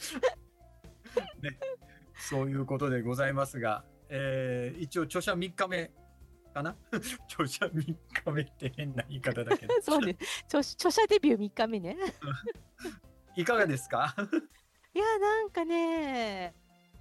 ね、そういうことでございますが、一応著者3日目かな著者3日目って変な言い方だけどそうね。著者デビュー3日目ね。 いかがですか？ いや、なんかね、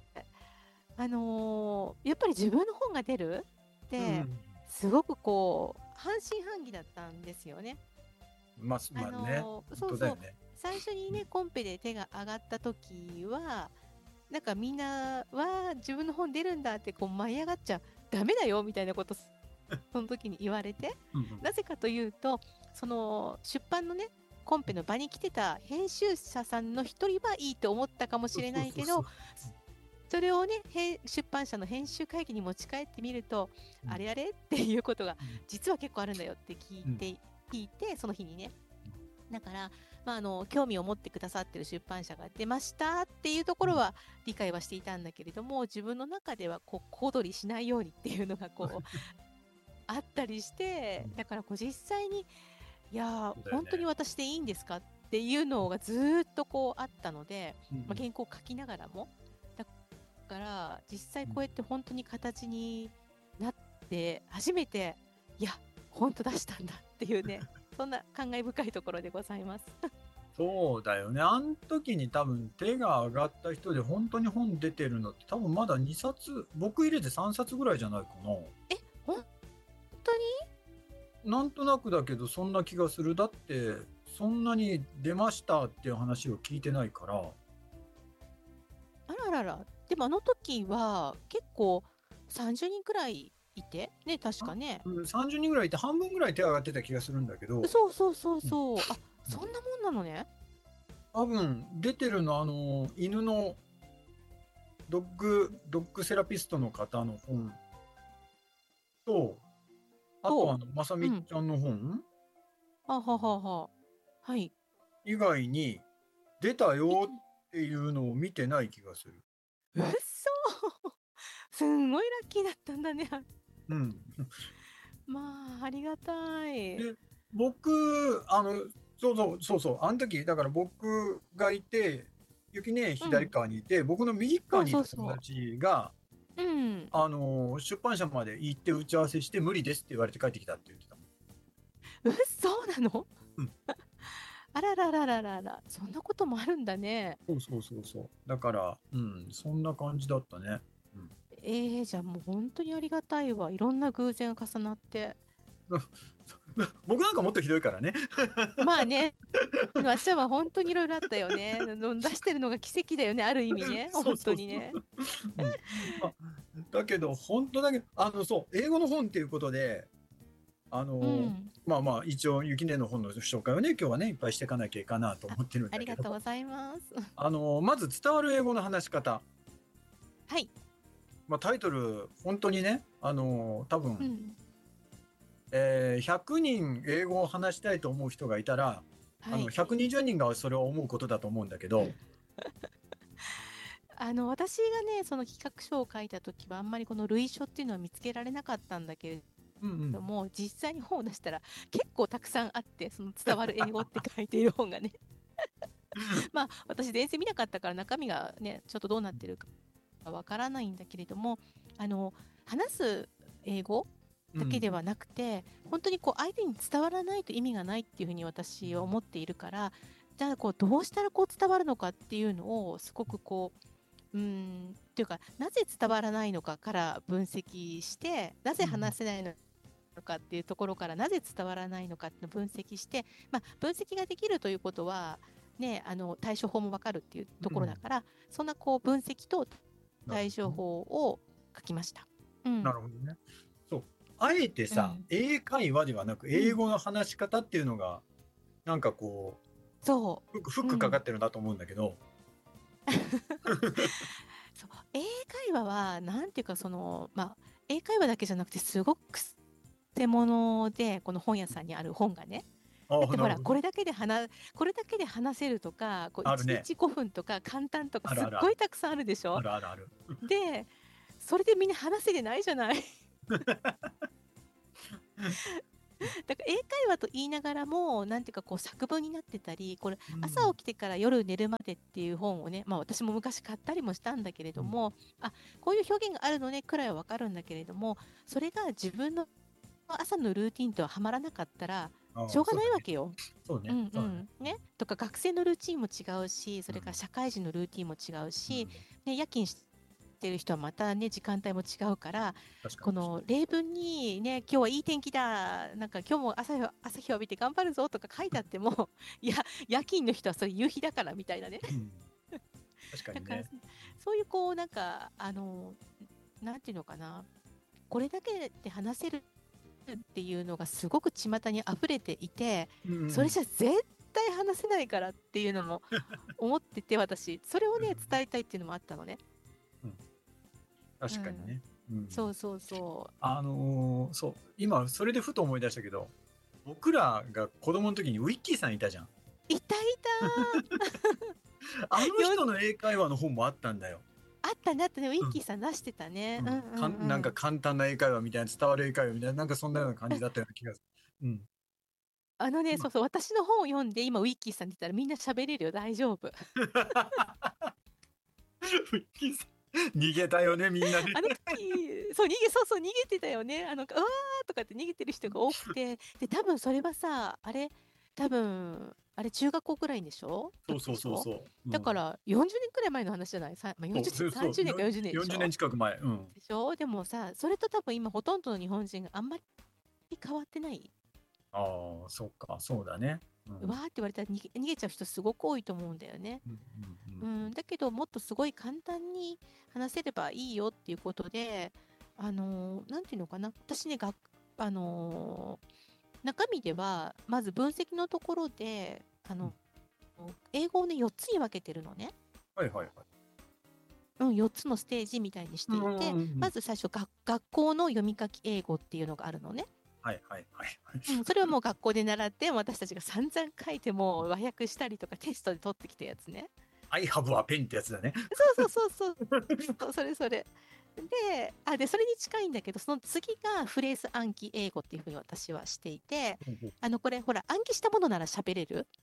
やっぱり自分の本が出るっうて、 ん、 すごくこう、半信半疑だったんですよね。 まあね、本そうそう、 当だよね。 最初にね、コンペで手が上がった時は、なんかみんなは自分の本出るんだってこう舞い上がっちゃダメだよみたいなことその時に言われて、 うんうんなぜかというと、その出版のね、コンペの場に来てた編集者さんの一人はいいと思ったかもしれないけど、 そうそうそうそれをね、出版社の編集会議に持ち帰ってみると、 うんあれあれっていうことがうん実は結構あるんだよってうん聞いて、その日にね。だから、興味を持ってくださってる出版社が出ましたっていうところは理解はしていたんだけれども、自分の中ではこう小躍りしないようにっていうのがこうあったりして、だからこう実際に、いやー、 そうだよね。 本当に私でいいんですかっていうのがずーっとこうあったので、 うん原稿を書きながらも。だから実際うんこうやって本当に形になって初めて、いや、本当出したんだっていうね、そんな感慨深いところでございます。 そうだよね。あの時に多分手が上がった人で本当に本出てるのって多分まだ2冊、僕入れて3冊ぐらいじゃないかな。 本当になんとなくだけどそんな気がする。だってそんなに出ましたっていう話を聞いてないから。 あららら。でもあの時は結構30人くらいいて、ね、確かね。 30人ぐらいいて半分ぐらい手が上がってた気がするんだけど、 そうそうそううんそう。あ、 うんそんなもんなのね。 多分出てるの犬のドッグセラピストの方の本と、あとと、 まさうん。 みちゃんの本はははは。はい。 以外に出たえ、 よっていうのを見てない気がする。 うっそすんごいラッキーだったんだね。 うん。 まあ、ありがたい。 で、僕、そうそう、あの時、だから僕がいて、ゆきね、左うん。 側にいて、僕の右側そうにいた友そうそ達が、 う。うん。 出版社まで行って打ち合わせして無理ですって言われて帰ってきたって言ってたもん。 そうなの？ うん。 あらららららら。そんなこともあるんだね。 そうそうそうそう。だから、うん、そんな感じだったね。うん。 じゃあもう本当にありがたいわ。いろんな偶然が重なって。 僕なんかもっとひどいからね。 まあね、あっちゃんは本当にいろいろあったよね。出してるのが奇跡だよね、ある意味ね。 そう本当そうそう。 にね。 うん。あ、だけど、本当だけど、そう、英語の本っていうことで、 うん。 まあまあ、一応、ゆきねの本の紹介をね、今日はね、いっぱいしていかなきゃいかなとあ、 思ってるんありだけど、 がとうございます。 まず伝わる英語の話し方。 はい。 まあ、タイトル、本当にね、多分、 うん。 100人英語を話したいと思う人がいたら、 はい。 120人がそれを思うことだと思うんだけど、 私がね、その企画書を書いたときは、あんまりこの類書っていうのは見つけられなかったんだけれうんうん。 ども、実際に本を出したら結構たくさんあって、その伝わる英語って書いている本がね。まあ、私全然見なかったから中身がね、ちょっとどうなってるかわからないんだけれども、あの、話す英語うん。 だけではなくて、本当にこう相手に伝わらないと意味がないっていうふうに私は思っているから、じゃあこうどうしたらこう伝わるのかっていうのをすごくこう、っていうか、なぜ伝わらないのかから分析して、なぜうん話せないのかっていうところからなぜ伝わらないのかっていうのを分析して、まあ、分析ができるということは、ね、対処法もわかるっていうとうん。 ころだから、そんなこう分析となる対処ほどね。 法を書きました。うん。 なるほどね。そう。あえてさ、 うん。 英会話ではなく、 うん。 英語の話し方っていうのが、なんかこそう、フッう。うクかかん。 ってるなと思うんだけど、 そう。英会話は、なんていうか、まあ、英会話だけじゃなくて、すごく専物で、この本屋さんにある本がね。だああ、 ってほら、 なるほどね。 これだけで話せるとか、こう1 あるね。 日5分とか簡単とかすっあるあるある。 ごいたくさんあるでしょ？ あるあるある。 で、それでみんな話せてないじゃない。 だから英会話と言いながらも、なんていうかこう作文になってたり、これうん朝起きてから夜寝るまでっていう本をね、まあ私も昔買ったりもしたんだけれども、あ、こういう表現があるのねくらいはわかるんだけれども、それが自分の朝のルーティンとははまらなかったら、 ああしょうがないわね。 けよ。 そうね。 うんうそうだね。 ん。ね。とか学生のルーティンも違うし、それから社会人のルーティンも違ううし、 ん、 ね、夜勤してる人はまたね、時間帯も違うから、こ確かに。 の例文にね、今日はいい天気だ、なんか今日も朝日を浴びて頑張るぞとか書いてあっても、いや、夜勤の人はそれ夕日だからみたいなね。 うん、確かだから、 にね。 そういうこう、なんか、なんていうのかな、これだけで話せるっていうのがすごく巷に溢れていて、 うんそれじゃ絶対話せないからっていうのも思ってて、私、それをね、伝えたいっていうのもあったのね。 うん、確かにね。うん、 そうそうそう。 そう、今、それでふと思い出したけど、僕らが子供の時にウィッキーさんいたじゃん。 いたいあのよ人の英会話の本もあったんだよ。 あったね、あったね、ウィうんッキーさん出してたね。 なんか簡単な英会話みたいな、伝わる英会話みたいな、なんかそんなような感じだったような気がする。うん。 そうそう、私の本を読んで、今、ウィッキーさんって言ったらみんな喋れるよ、大丈夫。 ウィッキーさん逃げたよね、みんなで。 あの時、そう、逃げてたよね。うわーとかって逃げてる人が多くて、で、多分それはさ、多分、あれ中学校くらいでしょそうそうそうそう。 だから40年くらい前の話じゃない、まあ、40 そうそう 30年か40年でしょ 40年近く前。うん。 でしょでもさ、それと多分今ほとんどの日本人があんまり変わってない。 ああ、そうか、そうだね。うんわーって言われたら逃げちゃう人すごく多いと思うんだよね。だけどもっとすごい簡単に話せればいいよっていうことで、なんていうのかな、私ね、中身では、まず分析のところで、英語をね、4つに分けてるのね。 はいはいはい。 4つのステージみたいにしていて、まず最初学校の読み書き英語っていうのがあるのね。 はいはいはい。 それはもう学校で習って、私たちが散々書いても和訳したりとかテストで取ってきたやつね。 I have a pen ってやつだね。 そう、それ。で、それに近いんだけど、その次がフレーズ暗記英語っていうふうに私はしていて、これ、ほら、暗記したものなら喋れる。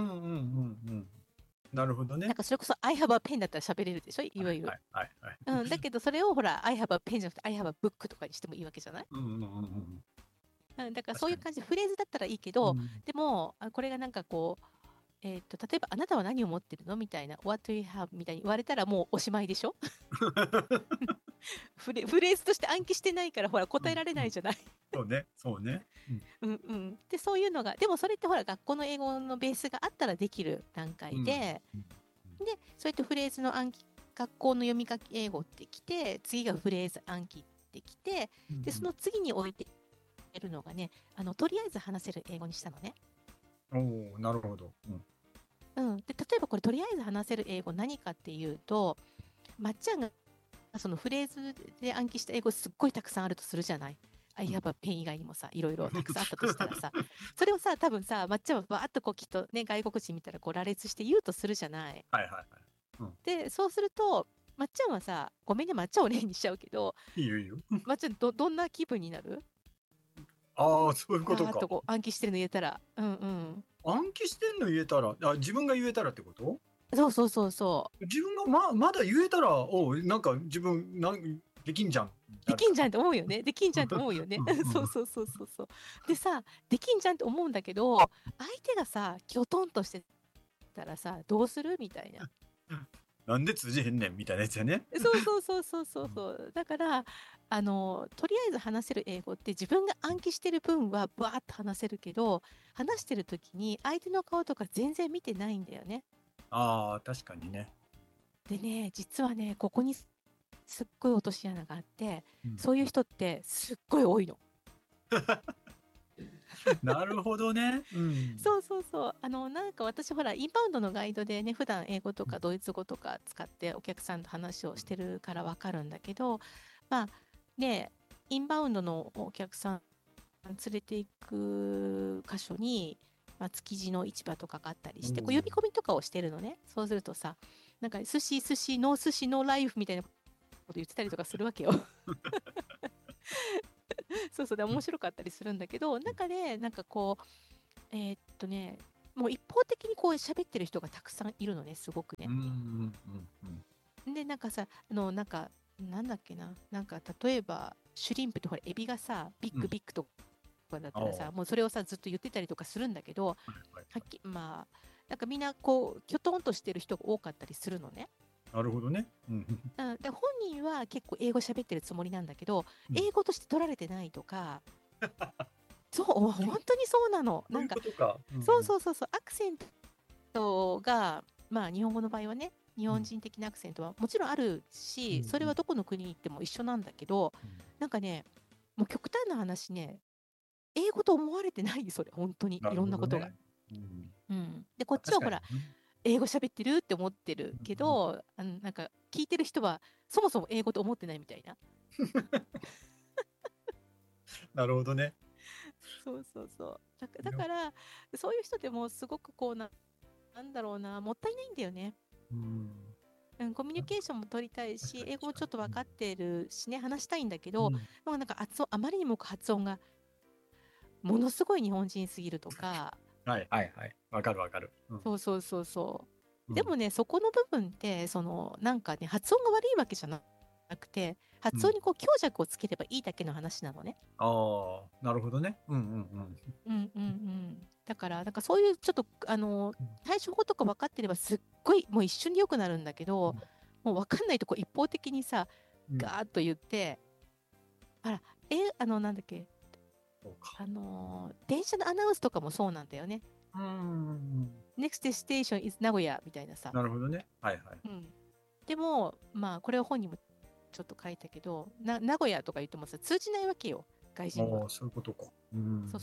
なるほどね。 なんかそれこそ I have a pen だったら喋れるでしょ、いわゆる。だけどそれをほら、I have a pen じゃなくて I have a book とかにしてもいいわけじゃない。だからそういう感じでフレーズだったらいいけど、でも、これがなんかこう、例えばあなたは何を持ってるのみたいな、What do you have? みたいに言われたらもうおしまいでしょフレーズとして暗記してないからほら答えられないじゃない。 そうね、そうね。 で、そういうのが、でもそれってほら学校の英語のベースがあったらできる段階で、で、そうやってフレーズの暗記、学校の読み書き英語ってきて、次がフレーズ暗記ってきて、で、その次に置いてるのがね、とりあえず話せる英語にしたのね。 おお、なるほど。 で、例えばこれとりあえず話せる英語何かっていうと、まっちゃんがそのフレーズで暗記した英語すっごいたくさんあるとするじゃない。I have a pen 以外にもさ、いろいろたくさんあったとしたらさ、それをさ、多分さ、まっちゃんはわーっとこうきっとね、外国人見たらこう羅列して言うとするじゃない。 はいはいはい。 で、そうすると、まっちゃんはさ、ごめんね、まっちゃんを例にしちゃうけど、 いいよいいよ。 まっちゃんどんな気分になる？ ああ、そういうことか。 わーっとこう暗記してるの言えたら。 暗記してんの言えたら、自分が言えたらってこと？ そう。 自分がまだ言えたら、なんか自分できんじゃん。 できんじゃんって思うよね。そう。でさ、できんじゃんって思うんだけど、相手がさ、きょとんとしてたらさ、どうするみたいな。 なんで通じへんねんみたいなやつやね。 そう。だから、とりあえず話せる英語って自分が暗記してる分はバーッと話せるけど、話してる時に相手の顔とか全然見てないんだよね。 ああ、確かにね。 でね、実はね、ここにすっごい落とし穴があって、そういう人ってすっごい多いの。 なるほどね。 そう。なんか私ほら、インバウンドのガイドでね、普段英語とかドイツ語とか使ってお客さんと話をしてるからわかるんだけど、まあね、インバウンドのお客さん連れていく箇所に、築地の市場とかがあったりして、こう呼び込みとかをしてるのね。そうするとさ、なんか寿司ノーライフみたいなこと言ってたりとかするわけよ。 そうそう、で面白かったりするんだけど、中で、なんかこう、もう一方的にこう喋ってる人がたくさんいるのね、すごくね。 うんうんうんで、なんかさ、なんか、なんだっけな、なんか例えば、シュリンプってほら、エビがさ、ビッうん。 グビッグとかだったああ、はらさ、もうそれをさ、ずっと言ってたりとかするんだけど、はいはい。 まあ、なんかみんなこう、きょとんとしてる人が多かったりするのね。 なるほどね。うんうん、で本人は結構英語喋ってるつもりなんだけど、 うん。 英語として取られてないとか、そう、本当にそうなの。 そういうなんか、 ことか。うんそうそうそうそう、アクセントが、まあ日本語の場合はね、日うん本人的なアクセントはもちろんあるうんうし、それはんどこの国に行っても一緒なんだけど、 うん。 なんかね、もう極端な話ね、英語と思われてない、それ、本当に、 ないるほどね。 ろんなことが。 うん。 うん。で、こっちはほら、 確かにね。 英語喋ってるって思ってるけうん。 ど、なんか、聞いてる人は、そもそも英語と思ってないみたいな。 なるほどね。 そうそうそう。だよから、そういう人でもすごくこうなんだろうな、もったいないんだよね。 うん。 うん、コミュニケーションも取りたいし、 確かに英語も確かちょっと分かってるしね、話したいんだけど、 に。うん。 でもなんかあまりにも発音がものすごい日本人すぎるとか、 はいはいはい。わかるわかる。うん。 そうそうそうそう。 うん。 でもね、そこの部分って、なんかね、発音が悪いわけじゃなくて、 うん。 発音にこう強弱をつければいいだけの話なのね。 ああ、なるほどね。うんうんうん。 うんうんうん。だから、なんかそういうちょっと、 うん対処法とか分かってればすっごいもう一瞬で良くなるんだけど、もう分かんないとこ一方的にさ、 うん。 ガーッと言って、あら、なんだっけ、 そうか。 電車のアナウンスとかもそうなんだよね。 うんうんうん。 Next station is 名古屋みたいなさ。 なるほどね。はいはい。 うん。でも、まあ、これを本にもちょっと書いたけど、名古屋とか言ってもさ、通じないわけよ、外人は。 ああ、そういうことか。うん。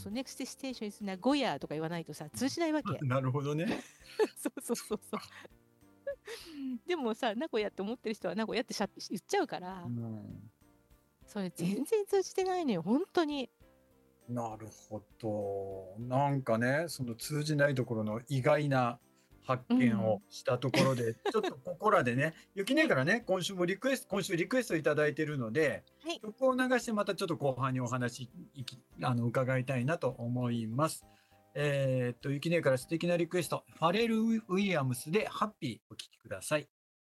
そうそう、Next station is 名古屋とか言わないとさ、通じないわけ。 なるほどね。 そうそうそうそう。でもさ、名古屋って思ってる人は名古屋って言っちゃうかうら、 ん。 それ全然通じてないのよ、本当に。 なるほど。なんかね、その通じないところの意外な発見をうん。 したところで、ちょっとここらでね、ゆきはい。 ねからね、今週リクエストいただいているので、 はい。 曲を流してまたちょっと後半にお話伺いたいなと思います。ゆきねから素敵なリクエスト、ファレル・ウィリアムスでハッピーお聴きください。